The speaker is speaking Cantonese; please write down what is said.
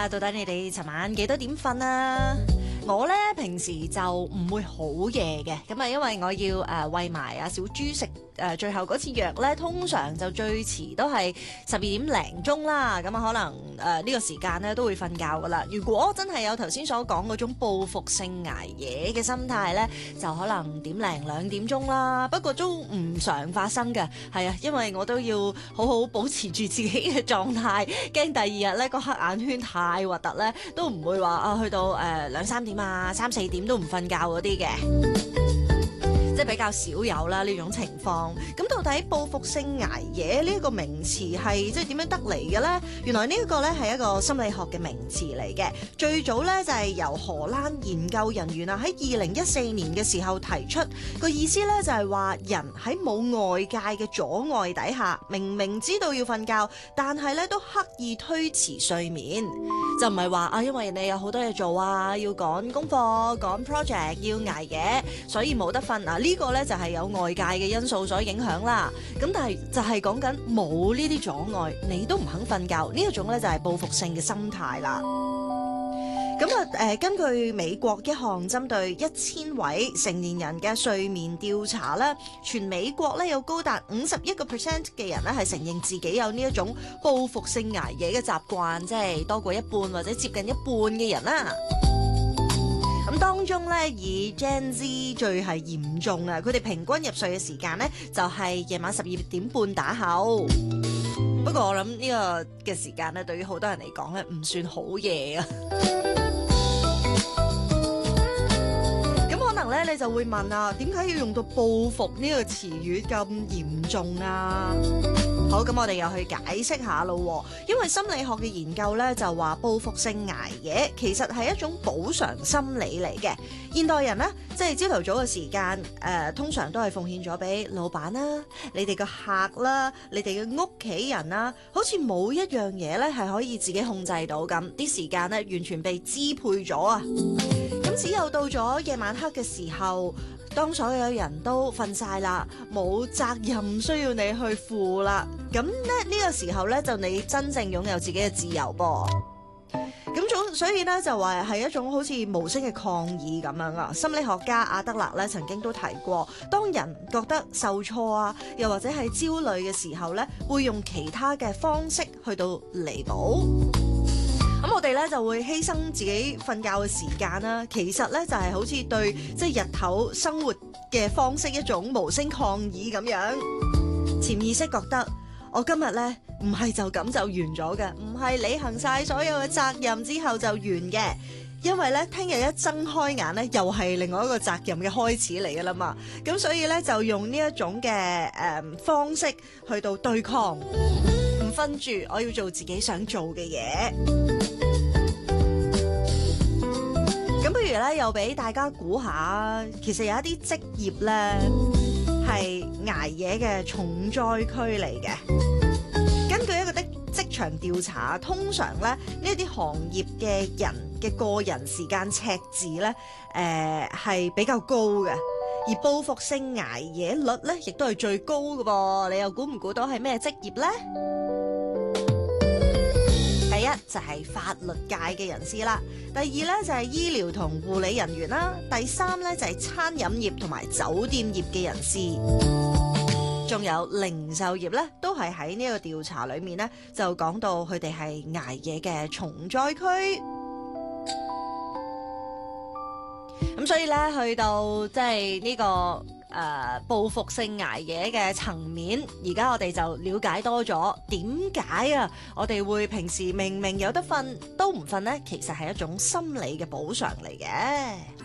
下，到底你哋尋晚幾多點瞓啊？我咧平時就唔會好夜嘅，咁啊因為我要餵埋阿小豬食最後嗰次藥咧，通常就最遲都係12點零鐘啦，咁啊可能呢個時間咧都會瞓覺噶啦。如果真係有頭先所講嗰種報復性捱夜嘅心態咧，就可能點零2點鐘啦。不過都唔常發生嘅，係啊，因為我都要好好保持住自己嘅狀態，驚第二日咧個黑眼圈太核突咧，都唔會話去到2、3點啊、3、4點都唔瞓覺嗰啲嘅。即係比較少有啦呢種情況。咁到底報復性捱夜呢一個名詞係即係點樣得嚟嘅呢？原來呢一個咧係一個心理學嘅名詞嚟嘅。最早咧就係由荷蘭研究人員啊喺2014年嘅時候提出，個意思咧就係話人喺冇外界嘅阻礙底下，明明知道要瞓覺，但係咧都刻意推遲睡眠，就唔係話因為你有好多嘢做啊，要趕功課、趕 project， 要捱夜，所以冇得瞓啊。呢個咧就係有外界嘅因素所影響啦。咁但係就係講緊冇呢啲阻礙，你都唔肯瞓覺，呢一種咧就係報復性嘅心態啦。咁根據美國一項針對1000位成年人嘅睡眠調查咧，全美國咧有高達51% 嘅人咧係承認自己有呢一種報復性捱夜嘅習慣，即係多過一半或者接近一半嘅人啦。咁當中咧，以 Gen Z 最係嚴重啊！佢哋平均入睡嘅時間咧，就係夜晚12點半打後。不過我諗呢個嘅時間咧，對於好多人嚟講咧，唔算好夜啊。咁可能咧，你就會問啊，點解要用到報復呢個詞語咁嚴重啊？好，咁我哋又去解釋下咯。因為心理學嘅研究咧就話報復性捱夜其實係一種補償心理嚟嘅。現代人咧即係朝頭早嘅時間通常都係奉獻咗俾老闆啦、你哋嘅客啦、你哋嘅屋企人啦，好似冇一樣嘢咧係可以自己控制到咁，啲時間咧完全被支配咗啊！咁只有到咗夜晚黑嘅時候，當所有人都瞓晒啦，冇責任需要你去負啦，咁咧呢個時候咧就你真正擁有自己嘅自由噃。咁所以咧就話係一種好似無聲嘅抗議咁樣啊。心理學家阿德勒咧曾經都提過，當人覺得受挫啊，又或者係焦慮嘅時候咧，會用其他嘅方式去到彌補。咁我哋咧就會犧牲自己瞓覺嘅時間啦，其實咧就係好似對即係日頭生活嘅方式一種無聲抗議咁樣。潛意識覺得我今日咧唔係就咁就完咗嘅，唔係履行晒所有嘅責任之後就完嘅，因為咧聽日一睜開眼咧又係另外一個責任嘅開始嚟噶啦嘛。咁所以咧就用呢一種嘅方式去到對抗，唔瞓住，我要做自己想做嘅嘢。咁不如咧，又俾大家估下，其實有一啲職業咧係捱夜嘅重災區嚟嘅。根據一個職場調查，通常咧呢一啲行業嘅人嘅個人時間赤字咧，係比較高嘅，而報復性捱夜率咧亦都係最高嘅噃。你又估唔估到係咩職業咧？第一就係法律界嘅人士啦，第二咧就係醫療同護理人員啦，第三咧就係餐飲業同埋酒店業嘅人士，仲有零售業咧，都係喺呢個調查裏面咧就講到佢哋係捱夜嘅重災區。咁所以咧去到即係呢個報復性捱夜嘅層面，而家我哋就了解多咗點解啊我哋會平時明明有得瞓都唔瞓呢？其實係一種心理嘅補償嚟嘅。